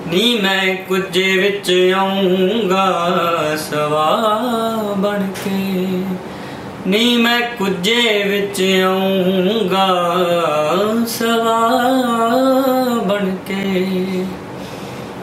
ਨੀ ਮੈਂ ਕੁੱਜੇ ਵਿੱਚ ਆਊਂਗਾ ਸਵਾ ਬਣ ਕੇ, ਨੀ ਮੈਂ ਕੁੱਜੇ ਵਿੱਚ ਆਊਂਗਾ ਸਵਾ ਬਣ ਕੇ।